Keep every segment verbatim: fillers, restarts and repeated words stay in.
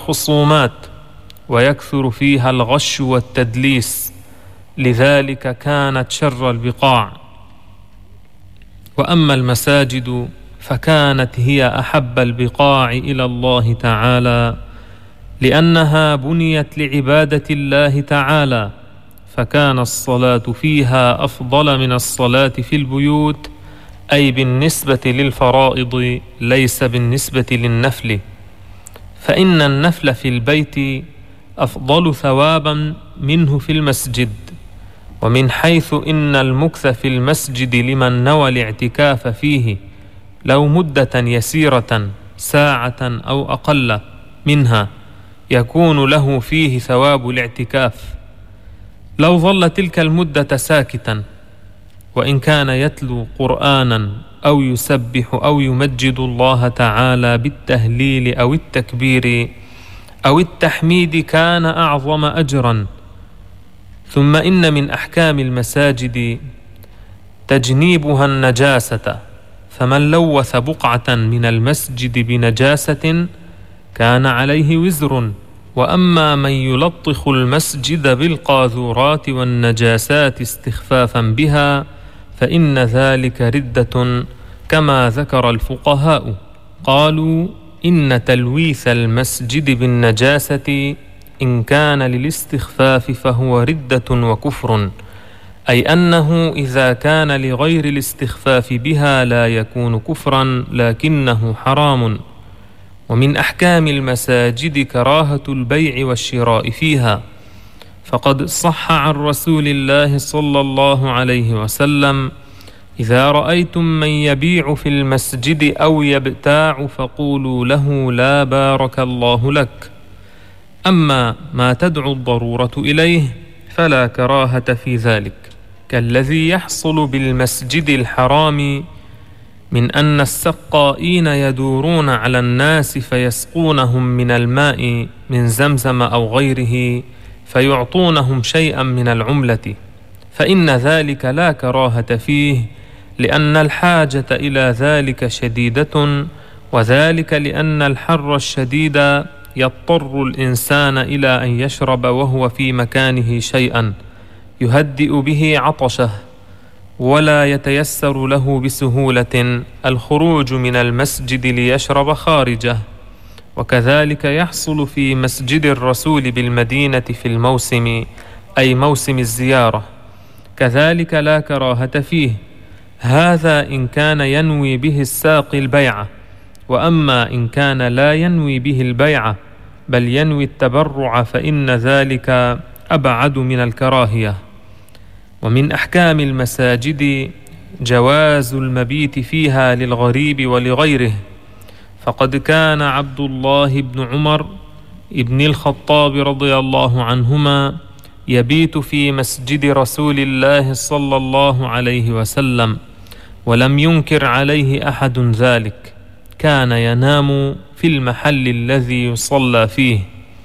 الخصومات ويكثر فيها الغش والتدليس، لذلك كانت شر البقاع. وأما المساجد فكانت هي أحب البقاع إلى الله تعالى، لأنها بنيت لعبادة الله تعالى، فكان الصلاة فيها أفضل من الصلاة في البيوت، أي بالنسبة للفرائض ليس بالنسبة للنفل، فإن النفل في البيت أفضل ثوابا منه في المسجد. ومن حيث إن المكث في المسجد لمن نوى الاعتكاف فيه لو مدة يسيرة ساعة أو أقل منها يكون له فيه ثواب الاعتكاف، لو ظل تلك المدة ساكتا، وإن كان يتلو قرآنا أو يسبح أو يمجد الله تعالى بالتهليل أو التكبير أو التحميد كان أعظم أجرا. ثم إن من أحكام المساجد تجنيبها النجاسة، فمن لوث بقعة من المسجد بنجاسة كان عليه وزر. وأما من يلطخ المسجد بالقاذورات والنجاسات استخفافا بها فإن ذلك ردة، كما ذكر الفقهاء. قالوا إن تلويث المسجد بالنجاسة إن كان للاستخفاف فهو ردة وكفر، أي أنه إذا كان لغير الاستخفاف بها لا يكون كفرا لكنه حرام. ومن أحكام المساجد كراهة البيع والشراء فيها، فقد صح عن رسول الله صلى الله عليه وسلم: إذا رأيتم من يبيع في المسجد أو يبتاع فقولوا له لا بارك الله لك. أما ما تدعو الضرورة إليه فلا كراهة في ذلك، كالذي يحصل بالمسجد الحرام من أن السقائين يدورون على الناس فيسقونهم من الماء من زمزم أو غيره فيعطونهم شيئا من العملة، فإن ذلك لا كراهة فيه، لأن الحاجة إلى ذلك شديدة، وذلك لأن الحر الشديد يضطر الإنسان إلى أن يشرب وهو في مكانه شيئا يهدئ به عطشه، ولا يتيسر له بسهولة الخروج من المسجد ليشرب خارجه. وكذلك يحصل في مسجد الرسول بالمدينة في الموسم، أي موسم الزيارة، كذلك لا كراهة فيه، هذا إن كان ينوي به الساقي البيعة. وأما إن كان لا ينوي به البيعة بل ينوي التبرع فإن ذلك أبعد من الكراهية. ومن أحكام المساجد جواز المبيت فيها للغريب ولغيره، فقد كان عبد الله بن عمر ابن الخطاب رضي الله عنهما يبيت في مسجد رسول الله صلى الله عليه وسلم، ولم ينكر عليه أحد ذلك، كان ينام في المحل الذي يصلى فيه.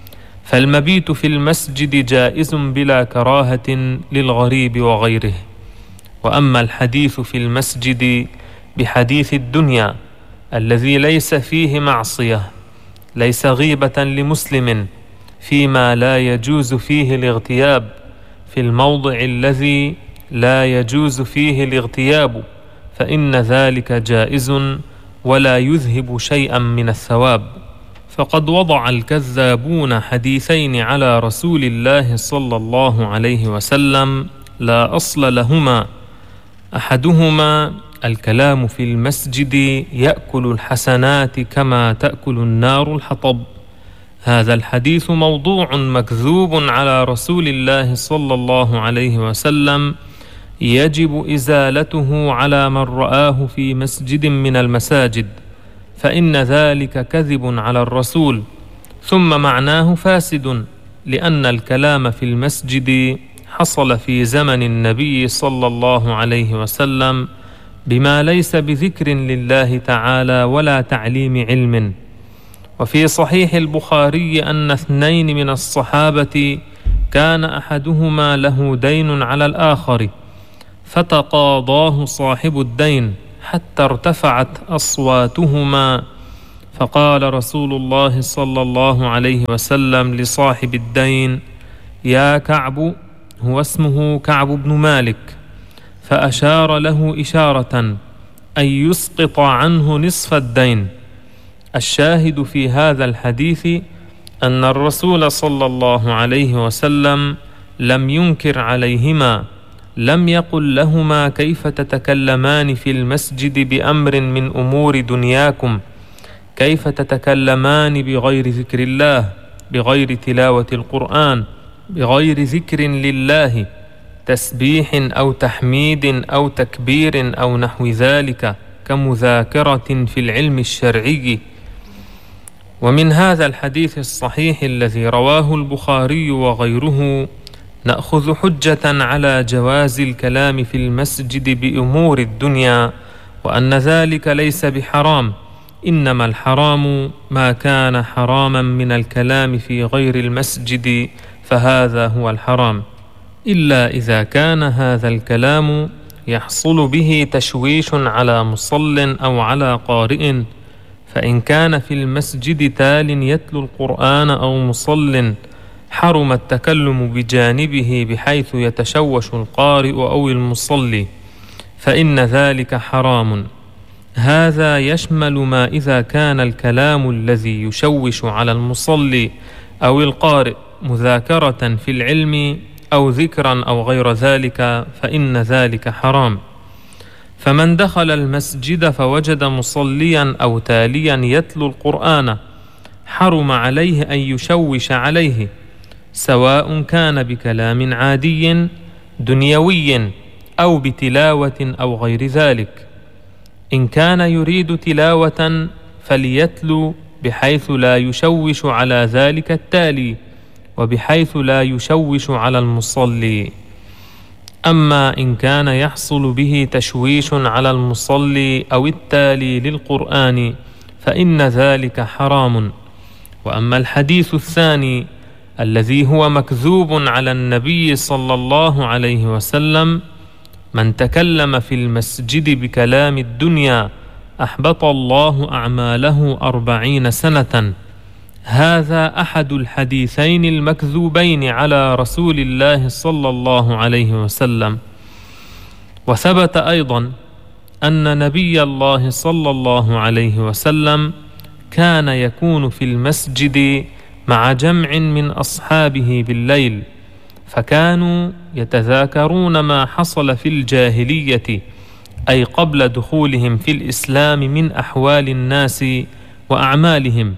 فالمبيت في المسجد جائز بلا كراهة للغريب وغيره. وأما الحديث في المسجد بحديث الدنيا الذي ليس فيه معصية ليس غيبة لمسلم فيما لا يجوز فيه الاغتياب في الموضع الذي لا يجوز فيه الاغتياب، فإن ذلك جائز ولا يذهب شيئا من الثواب. فقد وضع الكذابون حديثين على رسول الله صلى الله عليه وسلم لا أصل لهما، أحدهما الكلام في المسجد يأكل الحسنات كما تأكل النار الحطب، هذا الحديث موضوع مكذوب على رسول الله صلى الله عليه وسلم، يجب إزالته على من رآه في مسجد من المساجد، فإن ذلك كذب على الرسول. ثم معناه فاسد، لأن الكلام في المسجد حصل في زمن النبي صلى الله عليه وسلم بما ليس بذكر لله تعالى ولا تعليم علم. وفي صحيح البخاري أن اثنين من الصحابة كان أحدهما له دين على الآخر، فتقاضاه صاحب الدين حتى ارتفعت أصواتهما، فقال رسول الله صلى الله عليه وسلم لصاحب الدين: يا كعب، هو اسمه كعب بن مالك، فأشار له إشارة أن يسقط عنه نصف الدين. الشاهد في هذا الحديث أن الرسول صلى الله عليه وسلم لم ينكر عليهما، لم يقل لهما: كيف تتكلمان في المسجد بأمر من أمور دنياكم؟ كيف تتكلمان بغير ذكر الله، بغير تلاوة القرآن، بغير ذكر لله، تسبيح أو تحميد أو تكبير أو نحو ذلك، كمذاكرة في العلم الشرعي؟ ومن هذا الحديث الصحيح الذي رواه البخاري وغيره نأخذ حجة على جواز الكلام في المسجد بأمور الدنيا، وأن ذلك ليس بحرام، إنما الحرام ما كان حراما من الكلام في غير المسجد، فهذا هو الحرام، إلا إذا كان هذا الكلام يحصل به تشويش على مصل أو على قارئ، فإن كان في المسجد تال يتلو القرآن أو مصل حرم التكلم بجانبه بحيث يتشوش القارئ أو المصلي، فإن ذلك حرام. هذا يشمل ما إذا كان الكلام الذي يشوش على المصلي أو القارئ مذاكرة في العلم أو ذكرا أو غير ذلك، فإن ذلك حرام. فمن دخل المسجد فوجد مصليا أو تاليا يتلو القرآن حرم عليه أن يشوش عليه، سواء كان بكلام عادي دنيوي أو بتلاوة أو غير ذلك. إن كان يريد تلاوة فليتلو بحيث لا يشوش على ذلك التالي، وبحيث لا يشوش على المصلي. أما إن كان يحصل به تشويش على المصلي أو التالي للقرآن فإن ذلك حرام. وأما الحديث الثاني الذي هو مكذوب على النبي صلى الله عليه وسلم: من تكلم في المسجد بكلام الدنيا أحبط الله أعماله أربعين سنة، هذا أحد الحديثين المكذوبين على رسول الله صلى الله عليه وسلم. وثبت أيضا أن نبي الله صلى الله عليه وسلم كان يكون في المسجد مع جمع من أصحابه بالليل، فكانوا يتذاكرون ما حصل في الجاهلية، أي قبل دخولهم في الإسلام، من أحوال الناس وأعمالهم،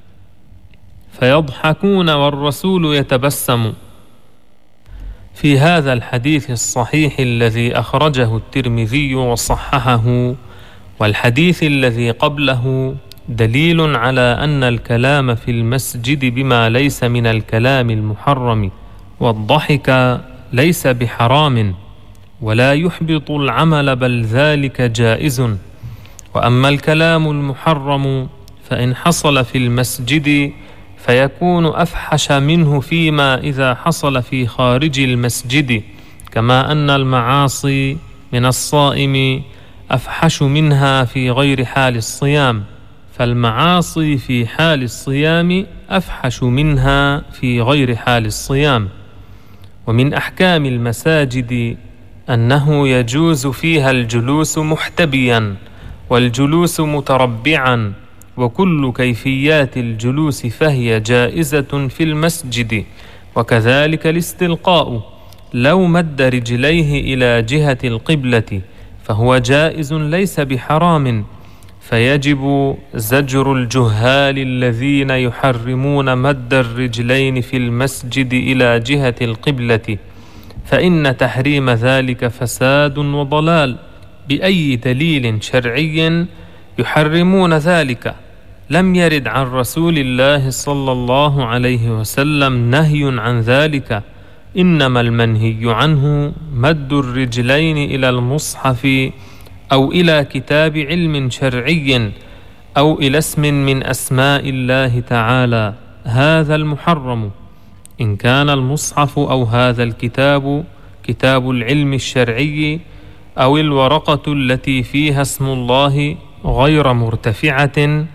فيضحكون والرسول يتبسم. في هذا الحديث الصحيح الذي أخرجه الترمذي وصححه، والحديث الذي قبله، دليل على أن الكلام في المسجد بما ليس من الكلام المحرم والضحك ليس بحرام ولا يحبط العمل، بل ذلك جائز. وأما الكلام المحرم فإن حصل في المسجد فيكون أفحش منه فيما إذا حصل في خارج المسجد، كما أن المعاصي من الصائم أفحش منها في غير حال الصيام، فالمعاصي في حال الصيام أفحش منها في غير حال الصيام. ومن أحكام المساجد أنه يجوز فيها الجلوس محتبيا والجلوس متربعا، وكل كيفيات الجلوس فهي جائزة في المسجد. وكذلك الاستلقاء لو مد رجليه إلى جهة القبلة فهو جائز ليس بحرام، فيجب زجر الجهال الذين يحرمون مد الرجلين في المسجد إلى جهة القبلة، فإن تحريم ذلك فساد وضلال. بأي دليل شرعي يحرمون ذلك؟ لم يرد عن رسول الله صلى الله عليه وسلم نهي عن ذلك، إنما المنهي عنه مد الرجلين إلى المصحف أو إلى كتاب علم شرعي أو إلى اسم من أسماء الله تعالى، هذا المحرم. إن كان المصحف أو هذا الكتاب كتاب العلم الشرعي أو الورقة التي فيها اسم الله غير مرتفعة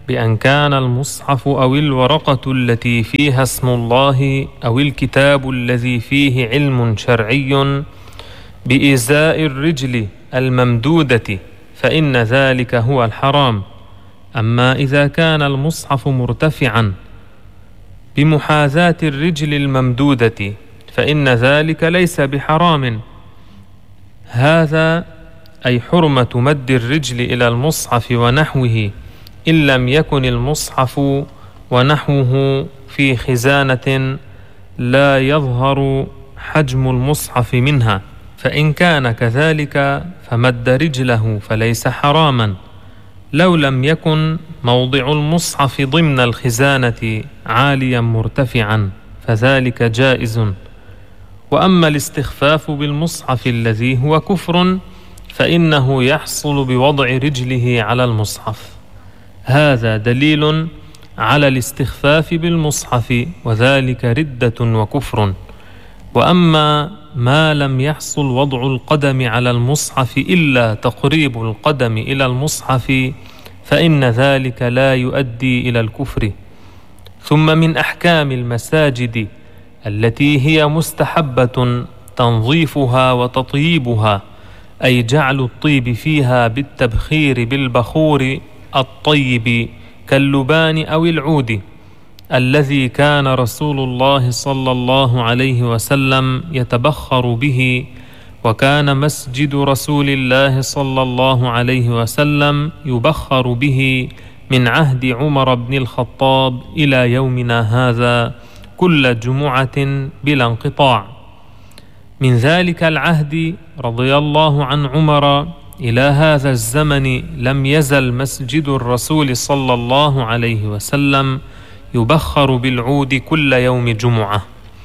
بأن كان المصحف أو الورقة التي فيها اسم الله أو الكتاب الذي فيه علم شرعي بإزاء الرجل الممدودة فإن ذلك هو الحرام. أما إذا كان المصحف مرتفعا بمحاذاة الرجل الممدودة فإن ذلك ليس بحرام. هذا أي حرمة مد الرجل إلى المصحف ونحوه إن لم يكن المصحف ونحوه في خزانة لا يظهر حجم المصحف منها، فإن كان كذلك فمد رجله فليس حراما لو لم يكن موضع المصحف ضمن الخزانة عاليا مرتفعا فذلك جائز. وأما الاستخفاف بالمصحف الذي هو كفر فإنه يحصل بوضع رجله على المصحف. هذا دليل على الاستخفاف بالمصحف وذلك ردة وكفر. وأما ما لم يحصل وضع القدم على المصحف إلا تقريب القدم إلى المصحف فإن ذلك لا يؤدي إلى الكفر. ثم من أحكام المساجد التي هي مستحبة تنظيفها وتطييبها، أي جعل الطيب فيها بالتبخير بالبخور الطيب كاللبان أو العود الذي كان رسول الله صلى الله عليه وسلم يتبخر به، وكان مسجد رسول الله صلى الله عليه وسلم يبخر به من عهد عمر بن الخطاب إلى يومنا هذا كل جمعة بلا انقطاع. من ذلك العهد رضي الله عن عمر إلى هذا الزمن لم يزل مسجد الرسول صلى الله عليه وسلم يبخر بالعود كل يوم جمعة.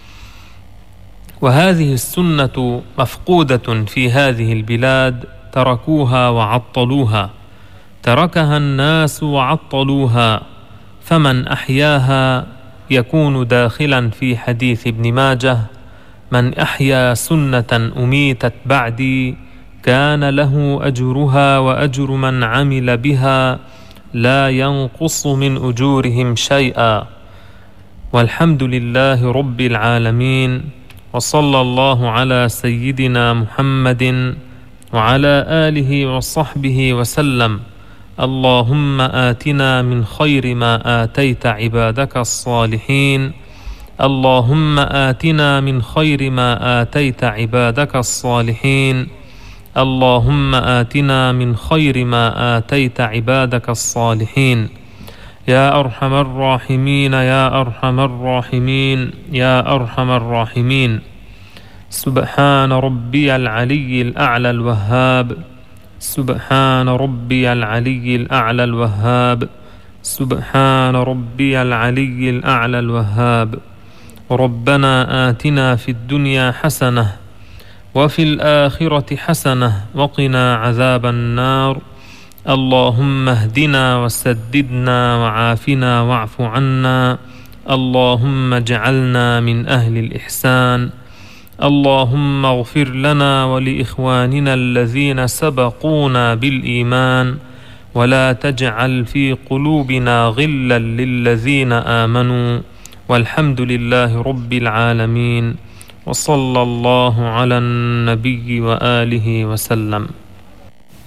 وهذه السنة مفقودة في هذه البلاد، تركوها وعطلوها، تركها الناس وعطلوها، فمن أحياها يكون داخلا في حديث ابن ماجه: من أحيا سنة أميتت بعدي كان له أجرها وأجر من عمل بها لا ينقص من أجورهم شيئا. والحمد لله رب العالمين، وصلى الله على سيدنا محمد وعلى آله وصحبه وسلم. اللهم آتنا من خير ما آتيت عبادك الصالحين. اللهم آتنا من خير ما آتيت عبادك الصالحين. اللهم آتنا من خير ما آتيت عبادك الصالحين. يا أرحم الراحمين يا أرحم الراحمين يا أرحم الراحمين. سبحان ربي العلي الأعلى الوهاب. سبحان ربي العلي الأعلى الوهاب. سبحان ربي العلي الأعلى الوهاب. ربنا آتنا في الدنيا حسنة وفي الآخرة حسنة وقنا عذاب النار. اللهم اهدنا وسددنا وعافنا واعف عنا. اللهم اجعلنا من أهل الإحسان. اللهم اغفر لنا ولإخواننا الذين سبقونا بالإيمان ولا تجعل في قلوبنا غلا للذين آمنوا. والحمد لله رب العالمين، وصلى الله على النبي وآله وسلم.